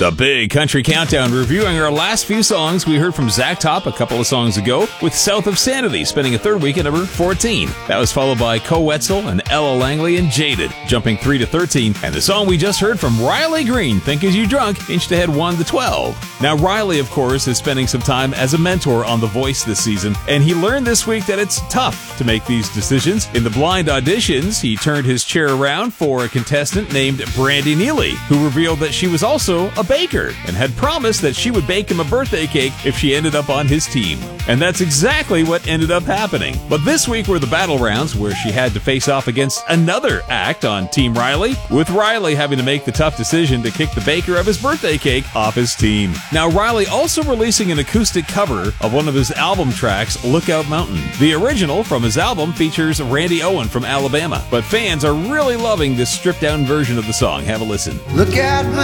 The Big Country Countdown, reviewing our last few songs. We heard from Zach Top a couple of songs ago, with South of Sanity spending a third week at number 14. That was followed by Co Wetzel and Ella Langley and Jaded, jumping 3 to 13. And the song we just heard from Riley Green, Think As You Drunk, inched ahead 1 to 12. Now, Riley, of course, is spending some time as a mentor on The Voice this season, and he learned this week that it's tough to make these decisions. In the blind auditions, he turned his chair around for a contestant named Brandy Neely, who revealed that she was also a baker and had promised that she would bake him a birthday cake if she ended up on his team. And that's exactly what ended up happening. But this week were the battle rounds, where she had to face off against another act on Team Riley, with Riley having to make the tough decision to kick the baker of his birthday cake off his team. Now, Riley also releasing an acoustic cover of one of his album tracks, Lookout Mountain. The original from his album features Randy Owen from Alabama, but fans are really loving this stripped-down version of the song. Have a listen. Look out,